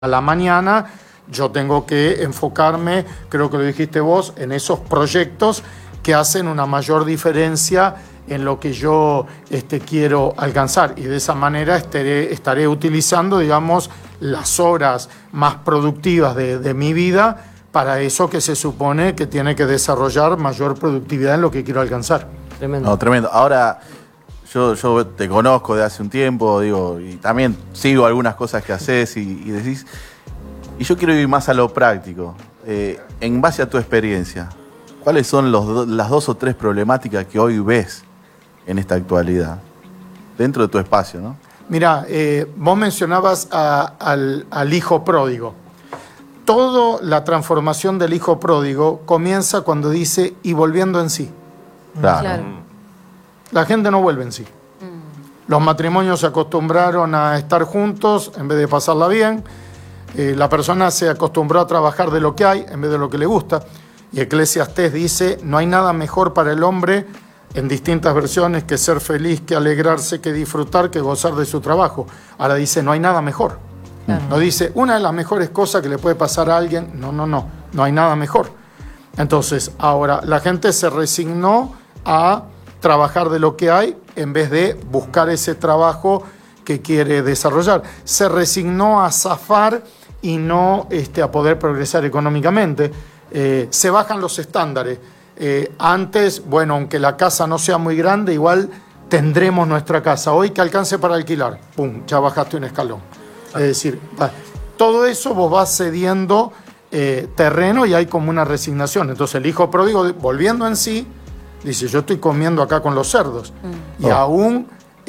a la mañana, yo tengo que enfocarme, creo que lo dijiste vos, en esos proyectos que hacen una mayor diferencia en lo que yo quiero alcanzar. Y de esa manera estaré utilizando, digamos, las horas más productivas de mi vida para eso que se supone que tiene que desarrollar mayor productividad en lo que quiero alcanzar. Tremendo. No, tremendo. Ahora, yo te conozco de hace un tiempo, digo, y también sigo algunas cosas que haces y decís. Y yo quiero ir más a lo práctico. En base a tu experiencia, ¿cuáles son las 2 o 3 problemáticas que hoy ves en esta actualidad? Dentro de tu espacio, ¿no? Mira, vos mencionabas al hijo pródigo. Toda la transformación del hijo pródigo comienza cuando dice, y volviendo en sí. Claro. La gente no vuelve en sí. Los matrimonios se acostumbraron a estar juntos en vez de pasarla bien. La persona se acostumbró a trabajar de lo que hay en vez de lo que le gusta. Y Eclesiastés dice, no hay nada mejor para el hombre, en distintas versiones, que ser feliz, que alegrarse, que disfrutar, que gozar de su trabajo. Ahora dice, no hay nada mejor. Claro. No dice, una de las mejores cosas que le puede pasar a alguien. No hay nada mejor. Entonces, ahora, la gente se resignó a trabajar de lo que hay en vez de buscar ese trabajo que quiere desarrollar. Se resignó a zafar y no a poder progresar económicamente. Se bajan los estándares. Antes, bueno, aunque la casa no sea muy grande, igual tendremos nuestra casa. Hoy que alcance para alquilar, ¡pum!, ya bajaste un escalón. Es decir, todo eso vos vas cediendo terreno y hay como una resignación. Entonces el hijo pródigo, volviendo en sí, dice, yo estoy comiendo acá con los cerdos. Y aún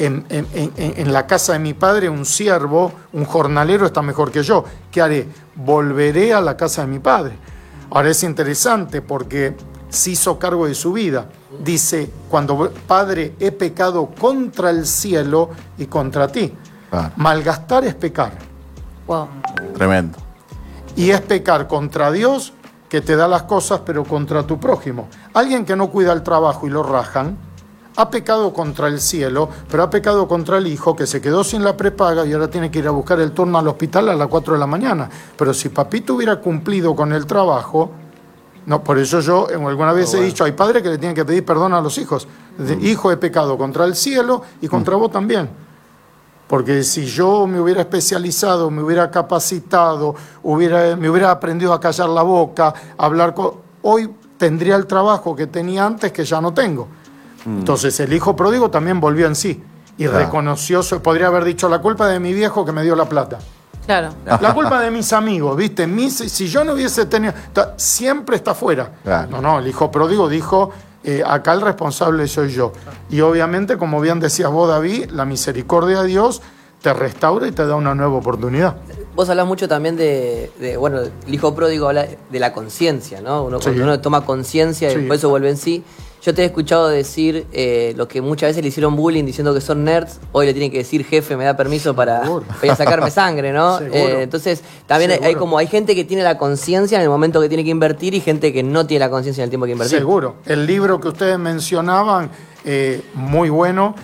en la casa de mi padre, un siervo, un jornalero está mejor que yo. ¿Qué haré? Volveré a la casa de mi padre. Ahora es interesante porque se hizo cargo de su vida. Dice, cuando Padre, he pecado contra el cielo y contra ti. Claro. Malgastar es pecar. Wow. Tremendo. Y es pecar contra Dios, que te da las cosas, pero contra tu prójimo. Alguien que no cuida el trabajo y lo rajan, ha pecado contra el cielo, pero ha pecado contra el hijo, que se quedó sin la prepaga y ahora tiene que ir a buscar el turno al hospital a las 4 de la mañana. Pero si papito hubiera cumplido con el trabajo, no, por eso yo alguna vez he dicho, hay padres que le tienen que pedir perdón a los hijos. Hijo, he pecado contra el cielo y contra vos también. Porque si yo me hubiera especializado, me hubiera capacitado, me hubiera aprendido a callar la boca, hoy tendría el trabajo que tenía antes que ya no tengo. Entonces el hijo pródigo también volvió en sí y reconoció, podría haber dicho, la culpa de mi viejo que me dio la plata. Claro. La culpa de mis amigos, ¿viste? Si yo no hubiese tenido... Siempre está fuera. Claro. No, el hijo pródigo dijo, acá el responsable soy yo. Y obviamente, como bien decías vos, David, la misericordia de Dios te restaura y te da una nueva oportunidad. Vos hablás mucho también bueno, el hijo pródigo habla de la conciencia, ¿no? Cuando uno toma conciencia y por eso vuelve en sí. Yo te he escuchado decir lo que muchas veces le hicieron bullying diciendo que son nerds, hoy le tienen que decir, jefe, me da permiso para sacarme sangre, ¿no? Entonces, también hay gente que tiene la conciencia en el momento que tiene que invertir y gente que no tiene la conciencia en el tiempo que invertir. Seguro. El libro que ustedes mencionaban, muy bueno,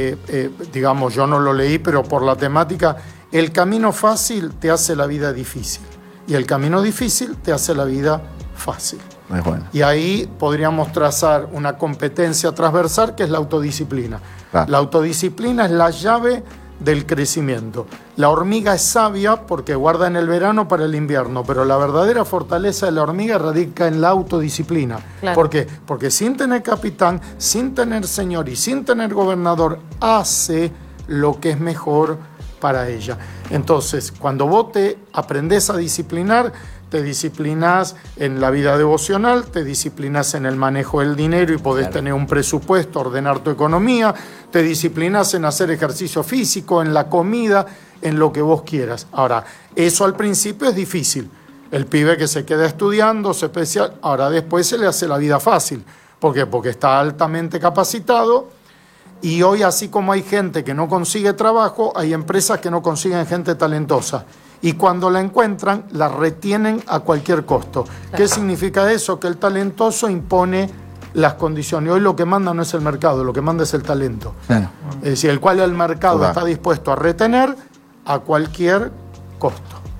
digamos, yo no lo leí, pero por la temática, el camino fácil te hace la vida difícil y el camino difícil te hace la vida fácil. Bueno. Y ahí podríamos trazar una competencia transversal que es la autodisciplina. Claro. La autodisciplina es la llave del crecimiento. La hormiga es sabia porque guarda en el verano para el invierno, pero la verdadera fortaleza de la hormiga radica en la autodisciplina. Claro. ¿Por qué? Porque sin tener capitán, sin tener señor y sin tener gobernador, hace lo que es mejor para ella. Entonces, cuando vos te aprendés a disciplinar, te disciplinas en la vida devocional, te disciplinas en el manejo del dinero y podés tener un presupuesto, ordenar tu economía, te disciplinas en hacer ejercicio físico, en la comida, en lo que vos quieras. Ahora, eso al principio es difícil. El pibe que se queda estudiando, ahora después se le hace la vida fácil. ¿Por qué? Porque está altamente capacitado y hoy, así como hay gente que no consigue trabajo, hay empresas que no consiguen gente talentosa. Y cuando la encuentran, la retienen a cualquier costo. Claro. ¿Qué significa eso? Que el talentoso impone las condiciones. Hoy lo que manda no es el mercado, lo que manda es el talento. Claro. Es decir, el cual el mercado está dispuesto a retener a cualquier costo.